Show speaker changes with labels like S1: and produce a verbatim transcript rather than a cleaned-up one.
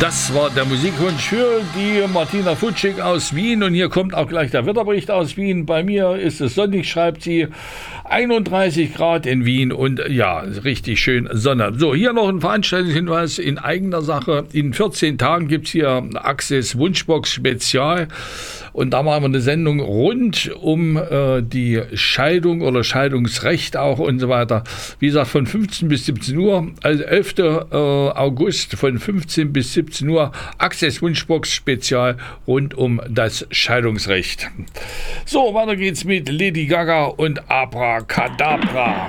S1: Das war der Musikwunsch für die Martina Futschig aus Wien. Und hier kommt auch gleich der Wetterbericht aus Wien. Bei mir ist es sonnig, schreibt sie. einunddreißig Grad in Wien und ja, richtig schön Sonne. So, hier noch ein Veranstaltungshinweis in eigener Sache. In vierzehn Tagen gibt es hier Access Wunschbox Spezial. Und da machen wir eine Sendung rund um äh, die Scheidung oder Scheidungsrecht auch und so weiter. Wie gesagt, von fünfzehn bis siebzehn Uhr, also elfter August von fünfzehn bis siebzehn Uhr, Access Wunschbox Spezial rund um das Scheidungsrecht. So, weiter geht's mit Lady Gaga und Abracadabra.